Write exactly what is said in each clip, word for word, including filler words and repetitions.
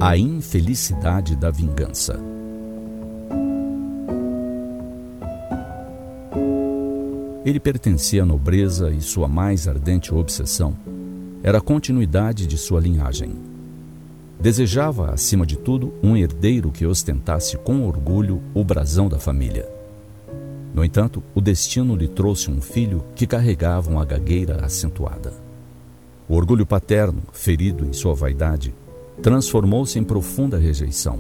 A infelicidade da vingança. Ele pertencia à nobreza e sua mais ardente obsessão era a continuidade de sua linhagem. Desejava, acima de tudo, um herdeiro que ostentasse com orgulho o brasão da família. No entanto, o destino lhe trouxe um filho que carregava uma gagueira acentuada. O orgulho paterno, ferido em sua vaidade, transformou-se em profunda rejeição.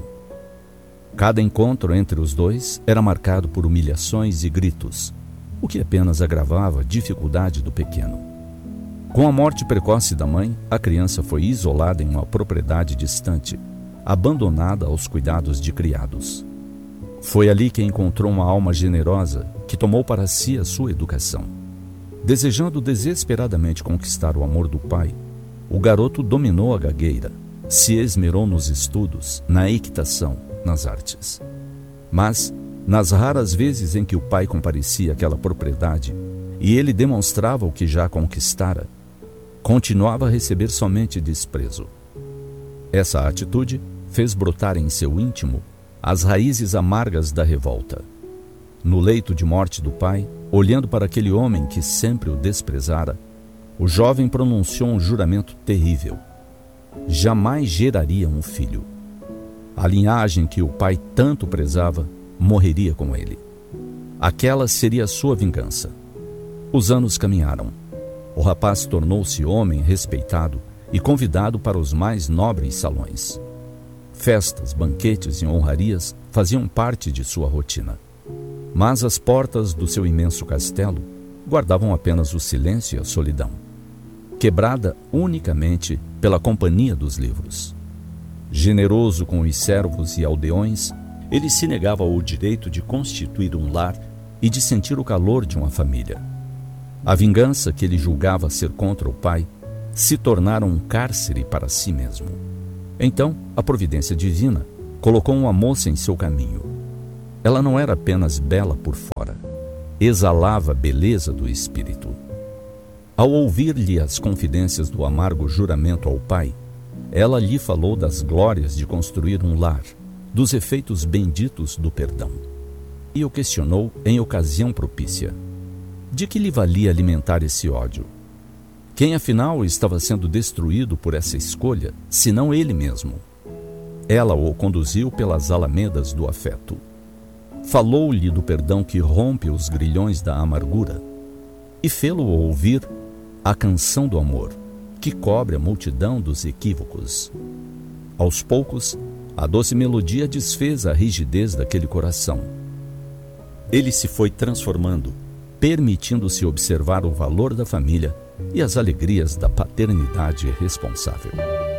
Cada encontro entre os dois era marcado por humilhações e gritos, o que apenas agravava a dificuldade do pequeno. Com a morte precoce da mãe, a criança foi isolada em uma propriedade distante, abandonada aos cuidados de criados. Foi ali que encontrou uma alma generosa que tomou para si a sua educação. Desejando desesperadamente conquistar o amor do pai, o garoto dominou a gagueira, se esmerou nos estudos, na equitação, nas artes. Mas, nas raras vezes em que o pai comparecia àquela propriedade e ele demonstrava o que já conquistara, continuava a receber somente desprezo. Essa atitude fez brotar em seu íntimo as raízes amargas da revolta. No leito de morte do pai, olhando para aquele homem que sempre o desprezara, o jovem pronunciou um juramento terrível. Jamais geraria um filho. A linhagem que o pai tanto prezava morreria com ele. Aquela seria a sua vingança. Os anos caminharam. O rapaz tornou-se homem respeitado e convidado para os mais nobres salões. Festas, banquetes e honrarias faziam parte de sua rotina. Mas as portas do seu imenso castelo guardavam apenas o silêncio e a solidão, quebrada unicamente pela companhia dos livros. Generoso com os servos e aldeões, ele se negava ao direito de constituir um lar e de sentir o calor de uma família. A vingança que ele julgava ser contra o pai se tornara um cárcere para si mesmo. Então, a providência divina colocou uma moça em seu caminho. Ela não era apenas bela por fora, exalava a beleza do espírito. Ao ouvir-lhe as confidências do amargo juramento ao pai, ela lhe falou das glórias de construir um lar, dos efeitos benditos do perdão. E o questionou em ocasião propícia. De que lhe valia alimentar esse ódio? Quem afinal estava sendo destruído por essa escolha, senão ele mesmo? Ela o conduziu pelas alamedas do afeto. Falou-lhe do perdão que rompe os grilhões da amargura e fê-lo ouvir a canção do amor, que cobre a multidão dos equívocos. Aos poucos, a doce melodia desfez a rigidez daquele coração. Ele se foi transformando, permitindo-se observar o valor da família e as alegrias da paternidade responsável.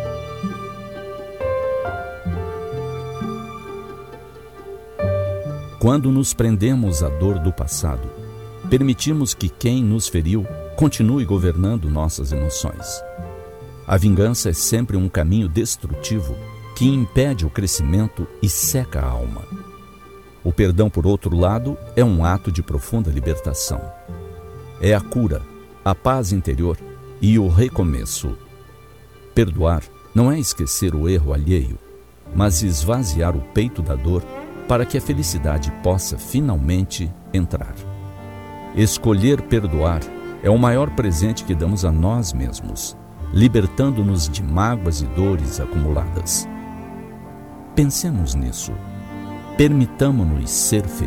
Quando nos prendemos à dor do passado, permitimos que quem nos feriu continue governando nossas emoções. A vingança é sempre um caminho destrutivo que impede o crescimento e seca a alma. O perdão, por outro lado, é um ato de profunda libertação. É a cura, a paz interior e o recomeço. Perdoar não é esquecer o erro alheio, mas esvaziar o peito da dor para que a felicidade possa finalmente entrar. Escolher perdoar é o maior presente que damos a nós mesmos, libertando-nos de mágoas e dores acumuladas. Pensemos nisso. Permitamo-nos ser felizes.